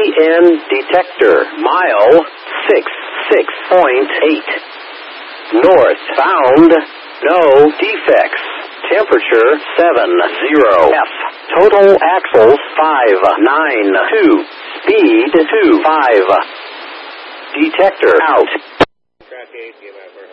DN detector. Mile 66.8. Northbound. No defects. Temperature 70 F. Total axles 592. Speed 25. Detector out. Track 8, give over.